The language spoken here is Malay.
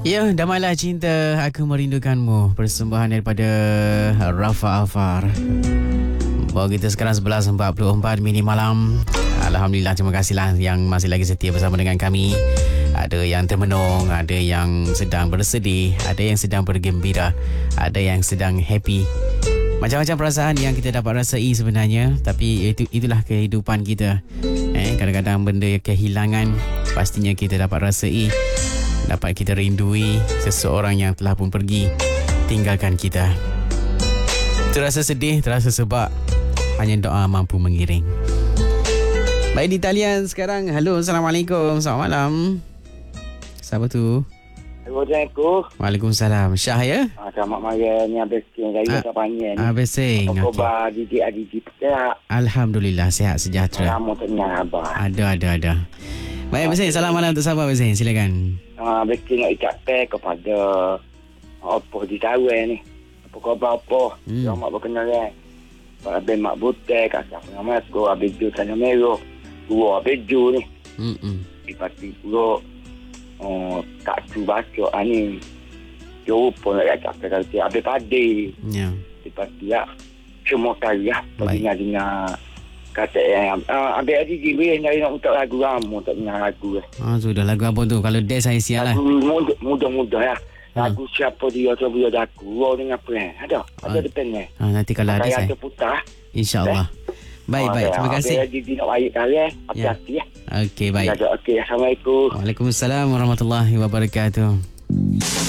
Ya, damailah cinta, aku merindukanmu. Persembahan daripada Rafa Afar. Bawa kita sekarang 11.44 mini malam. Alhamdulillah, terima kasihlah yang masih lagi setia bersama dengan kami. Ada yang termenung, ada yang sedang bersedih, ada yang sedang bergembira, ada yang sedang happy. Macam-macam perasaan yang kita dapat rasai sebenarnya. Tapi itulah kehidupan kita. Kadang-kadang benda kehilangan pastinya kita dapat rasai. Dapat kita rindui seseorang yang telah pun pergi tinggalkan kita. Terasa sedih, terasa sebab hanya doa mampu mengiring. Baik, di talian sekarang. Halo, Assalamualaikum. Selamat malam. Siapa tu? Assalamualaikum. Waalaikumsalam. Syah ya? Selamat malam. Ni habis sing saya tak panggil ni. Habis sing. Khabar adik-adik kita. Alhamdulillah sihat sejahtera. Kamu tenang abah. Ada. Baik, Abang salam malam untuk sahabat Abang. Silakan. Habis sing nak ucapkan kepada apa di Taiwan ni. Apa khabar apa? Selamat berkenalan. Pak Abang Mak Butek, Kak Syafna Mas, Go Abang Ju Tanah Merah. Dua Abang Ju ni. Dipati pula tak cu baca ni. Jauh pun nak ucapkan kalau Abang Padi. Ya. Dipati ya. Semua kali ya. Dengar kata yang Abang Adi Jibril nyari nak untuk lagu lama, tak dengar lagu. Sudah lagu apa tu? Kalau dia saya siap lah. Mudah-mudah ya. Lagu siapa dia tu dia daku. Wow dengan apa ada depan ni. Nanti kalau ada saya. Putar. InsyaAllah. Baik. Terima kasih. Abang Adi nak baik kali hati-hati ya. Okey, baik. Okey, Assalamualaikum. Waalaikumsalam warahmatullahi wabarakatuh.